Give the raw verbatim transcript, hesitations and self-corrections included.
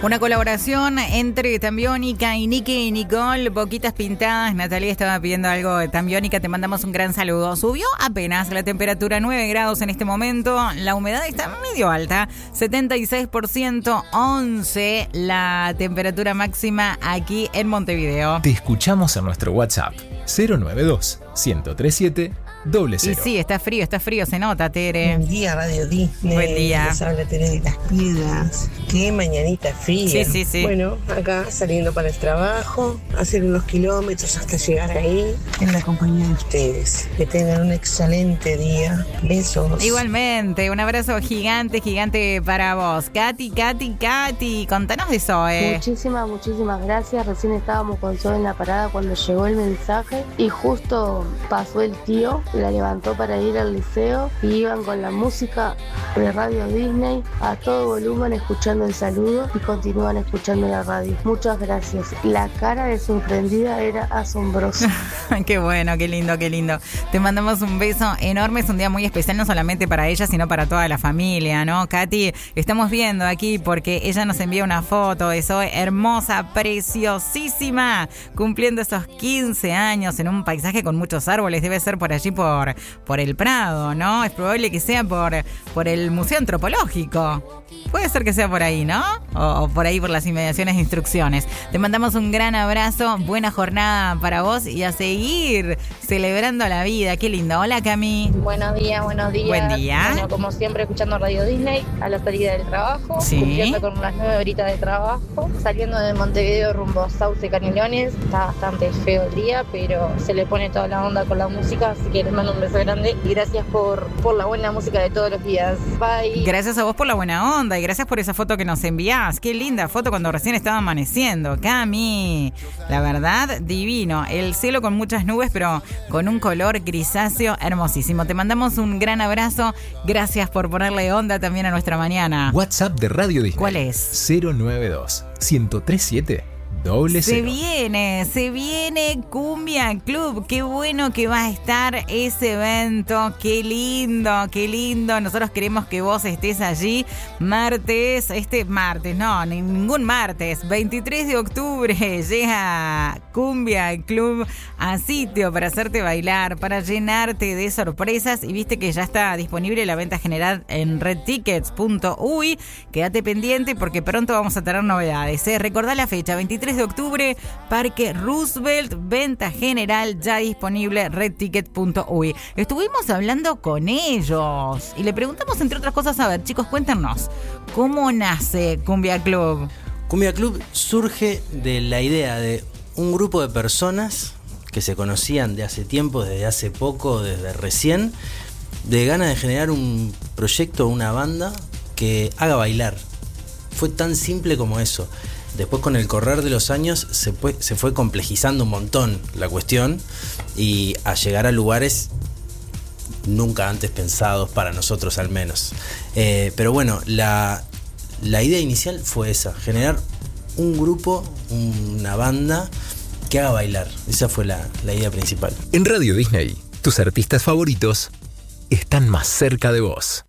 Una colaboración entre Tambiónica y Nicky y Nicole, Boquitas Pintadas. Natalia estaba pidiendo algo de Tambiónica, te mandamos un gran saludo. Subió apenas la temperatura, nueve grados en este momento. La humedad está medio alta, setenta y seis por ciento, once la temperatura máxima aquí en Montevideo. Te escuchamos en nuestro WhatsApp, cero nueve dos, uno cero siete, doble cero. Y sí, está frío, está frío, se nota, Tere. Buen día, Radio Disney. Buen día. Les habla Tere de las Piedras. Qué mañanita fría. Sí, sí, sí. Bueno, acá saliendo para el trabajo, hacer unos kilómetros hasta llegar ahí en la compañía de ustedes. Que tengan un excelente día. Besos. Igualmente, un abrazo gigante, gigante para vos. Katy, Katy, Katy, contanos de Zoe. Muchísimas, muchísimas gracias. Recién estábamos con Zoe en la parada cuando llegó el mensaje y justo pasó el tío, la levantó para ir al liceo y iban con la música de Radio Disney a todo volumen escuchando el saludo y continúan escuchando la radio. Muchas gracias. La cara de sorprendida era asombrosa. Qué bueno, qué lindo, qué lindo. Te mandamos un beso enorme. Es un día muy especial, no solamente para ella, sino para toda la familia, ¿no? Katy, estamos viendo aquí porque ella nos envía una foto de Zoe hermosa, preciosísima, cumpliendo esos quince años en un paisaje con muchos árboles. Debe ser por allí, por, por el Prado, ¿no? Es probable que sea por, por el Museo Antropológico. Puede ser que sea por ahí, ¿no? O, o por ahí por las inmediaciones de Instrucciones. Te mandamos un gran abrazo, buena jornada para vos y a seguir celebrando la vida. Qué lindo. Hola, Cami. Buenos días, buenos días. Buen día. Bueno, como siempre, escuchando Radio Disney a la salida del trabajo. Sí. Cumpliendo con unas nueve horitas de trabajo. Saliendo de Montevideo rumbo a Sauce, Canelones. Está bastante feo el día, pero se le pone toda la onda con la música. Así que les mando un beso grande y gracias por, por la buena música de todos los días. Bye. Gracias a vos por la buena onda y gracias por esa foto que nos enviás. Qué linda foto cuando recién estaba amaneciendo. Cami, la verdad, divino. El cielo con muchas nubes, pero con un color grisáceo hermosísimo. Te mandamos un gran abrazo. Gracias por ponerle onda también a nuestra mañana. WhatsApp de Radio Disney. ¿Cuál es? cero nueve dos, uno tres siete, doble cero. Se viene, se viene Cumbia Club. Qué bueno que va a estar ese evento. Qué lindo, qué lindo. Nosotros queremos que vos estés allí. Martes, este martes, no, ningún martes. veintitrés de octubre llega Cumbia Club a sitio para hacerte bailar, para llenarte de sorpresas. Y viste que ya está disponible la venta general en red tickets punto uy. Quédate pendiente porque pronto vamos a tener novedades, ¿eh? Recordá la fecha, veintitrés de octubre, Parque Roosevelt, venta general ya disponible, red ticket punto uy. Estuvimos hablando con ellos y le preguntamos, entre otras cosas, a ver, chicos, cuéntanos, ¿cómo nace Cumbia Club? Cumbia Club surge de la idea de un grupo de personas que se conocían de hace tiempo, desde hace poco, desde recién, de ganas de generar un proyecto, una banda que haga bailar. Fue tan simple como eso. Después, con el correr de los años, se fue, se fue complejizando un montón la cuestión y a llegar a lugares nunca antes pensados, para nosotros al menos. Eh, pero bueno, la, la idea inicial fue esa, generar un grupo, una banda que haga bailar. Esa fue la, la idea principal. En Radio Disney, tus artistas favoritos están más cerca de vos.